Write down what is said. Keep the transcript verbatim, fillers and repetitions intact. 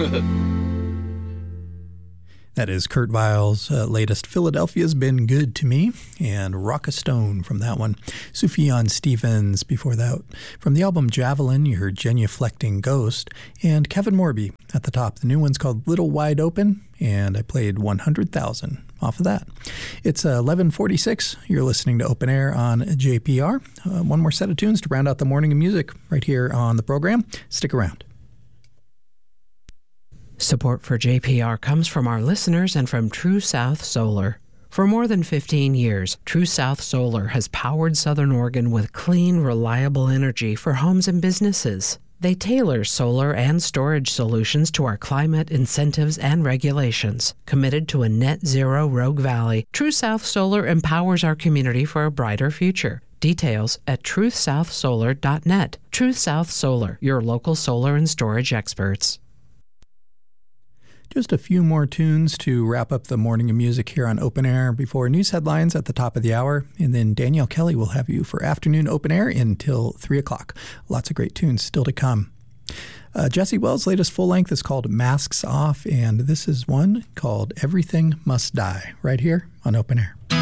That is Kurt Weill's uh, latest Philadelphia's Been Good to Me, and Rock a Stone from that one. Sufjan Stevens before that. From the album Javelin, you heard Genuflecting Ghost, and Kevin Morby at the top. The new one's called Little Wide Open, and I played one hundred thousand off of that. It's uh, eleven forty-six. You're listening to Open Air on J P R. Uh, one more set of tunes to round out the morning of music right here on the program. Stick around. Support for J P R comes from our listeners and from True South Solar. For more than fifteen years, True South Solar has powered Southern Oregon with clean, reliable energy for homes and businesses. They tailor solar and storage solutions to our climate, incentives, and regulations. Committed to a net zero Rogue Valley, True South Solar empowers our community for a brighter future. Details at truth south solar dot net. Truth South Solar, your local solar and storage experts. Just a few more tunes to wrap up the morning of music here on Open Air before news headlines at the top of the hour. And then Danielle Kelly will have you for afternoon Open Air until three o'clock. Lots of great tunes still to come. Uh, Jesse Wells' latest full length is called Masks Off, and this is one called Everything Must Die, right here on Open Air.